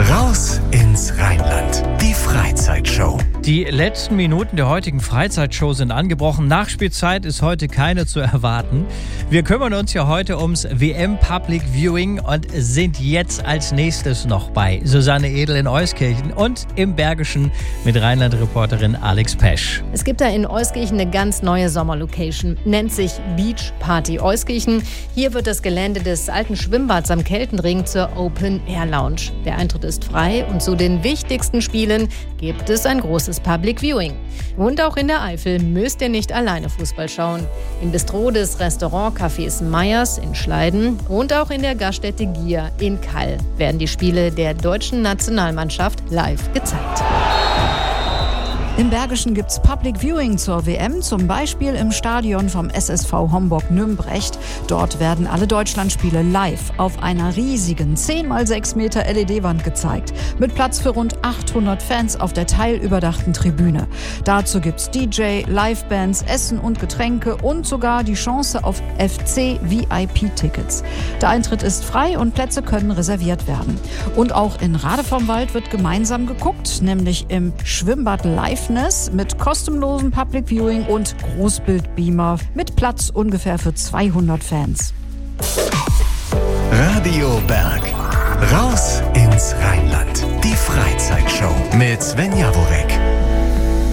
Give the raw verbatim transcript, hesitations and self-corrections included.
Raus ins Rheinland. Die Freizeitshow. Die letzten Minuten der heutigen Freizeitshow sind angebrochen. Nachspielzeit ist heute keine zu erwarten. Wir kümmern uns ja heute ums W M Public Viewing und sind jetzt als nächstes noch bei Susanne Edel in Euskirchen und im Bergischen mit Rheinland-Reporterin Alex Pesch. Es gibt da in Euskirchen eine ganz neue Sommerlocation, nennt sich Beach Party Euskirchen. Hier wird das Gelände des alten Schwimmbads am Keltenring zur Open Air Lounge. Der Eintritt ist frei und zu den wichtigsten Spielen gibt es ein großes Public Viewing. Und auch in der Eifel müsst ihr nicht alleine Fußball schauen. Im Bistro des Restaurant-Cafés Meyers in Schleiden und auch in der Gaststätte Gier in Kall werden die Spiele der deutschen Nationalmannschaft live gezeigt. Im Bergischen gibt's Public Viewing zur W M, zum Beispiel im Stadion vom S S V Homburg-Nümbrecht. Dort werden alle Deutschlandspiele live auf einer riesigen zehn mal sechs Meter L E D-Wand gezeigt, mit Platz für rund achthundert Fans auf der teilüberdachten Tribüne. Dazu gibt's D J, Livebands, Essen und Getränke und sogar die Chance auf F C V I P-Tickets. Der Eintritt ist frei und Plätze können reserviert werden. Und auch in Rade vom Wald wird gemeinsam geguckt, nämlich im Schwimmbad Live mit kostenlosem Public Viewing und Großbildbeamer mit Platz ungefähr für zweihundert Fans. Radio Berg. Raus ins Rheinland. Die Freizeitshow mit Sven Jaworek.